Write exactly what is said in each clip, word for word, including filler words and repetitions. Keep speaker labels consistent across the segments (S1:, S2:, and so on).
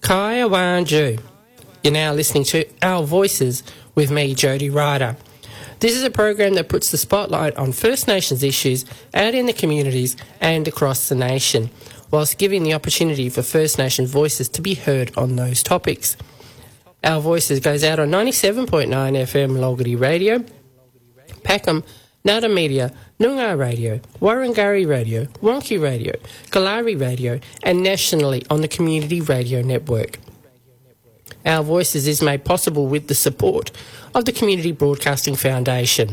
S1: Kaya Wanju. You're now listening to Our Voices with me, Jody Ryder. This is a program that puts the spotlight on First Nations issues out in the communities and across the nation, whilst giving the opportunity for First Nations voices to be heard on those topics. Our Voices goes out on ninety-seven point nine F M Logarty Radio, Packham, Nada Media, Noongar Radio, Warrangari Radio, Wonky Radio, Kalari Radio, and nationally on the Community Radio Network. Our Voices is made possible with the support of the Community Broadcasting Foundation.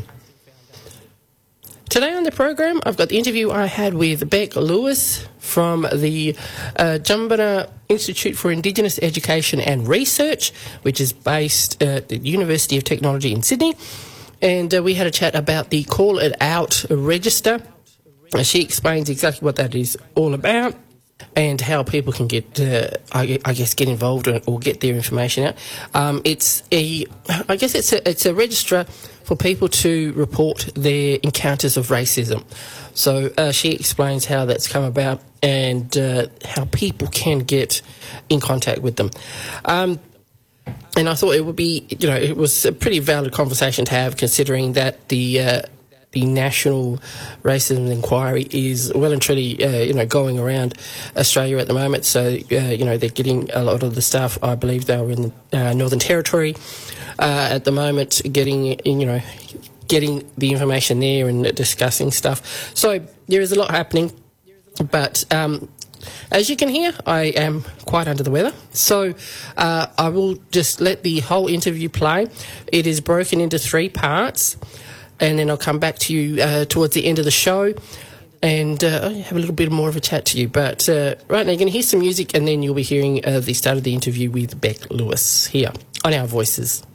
S1: Today on the program, I've got the interview I had with Beck Lewis from the uh, Jumbunna Institute for Indigenous Education and Research, which is based at the University of Technology in Sydney. And uh, we had a chat about the Call It Out register. Uh, she explains exactly what that is all about and how people can get, uh, I, I guess, get involved or, or get their information out. Um, it's a, I guess it's a, it's a register for people to report their encounters of racism. So uh, she explains how that's come about and uh, how people can get in contact with them. Um, and I thought it would be, you know, it was a pretty valid conversation to have, considering that the uh, the National Racism Inquiry is well and truly, uh, you know, going around Australia at the moment. So, uh, you know, they're getting a lot of the stuff. I believe they were in the uh, Northern Territory uh, at the moment, getting, you know, getting the information there and discussing stuff. So there is a lot happening, but um, as you can hear, I am quite under the weather. So uh, I will just let the whole interview play. It is broken into three parts, and then I'll come back to you uh, towards the end of the show and uh, have a little bit more of a chat to you. But uh, right now you're going to hear some music, and then you'll be hearing uh, the start of the interview with Beck Lewis here on Our Voices.